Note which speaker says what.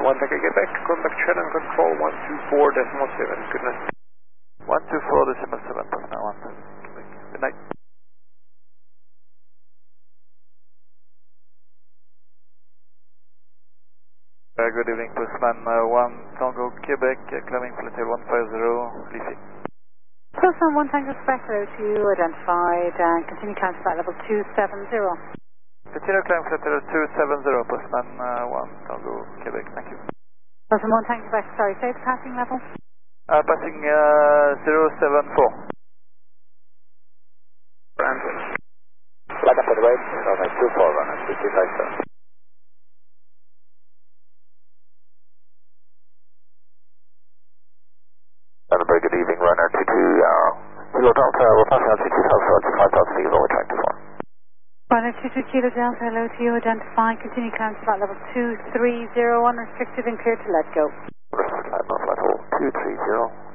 Speaker 1: 1 Tango Quebec, contact Shannon control 124.7. Good night.
Speaker 2: 124.7, personnel 1. Good night. Good evening, Postman 1 Tango Quebec, climbing flight level 150, Leafy.
Speaker 3: Postman 1 Tango Quebec, to you identified, and continue climb to flight level 270.
Speaker 2: Continue climb flight level 270, Postman 1 Tango Quebec, thank you.
Speaker 3: Postman 1 Tango Quebec, sorry, say the passing level?
Speaker 2: Passing 074.
Speaker 1: Like up for the right, runway 24, runway 225, sir. And a very good evening, runner 22, Kilo Delta, we're passing altitude Alpha to 5,000 feet, lower track to 4.
Speaker 3: Runner 22 Kilo Delta, hello to you, identified, continue climb to flight level 230, unrestricted and clear to let go.
Speaker 1: Flight level 230.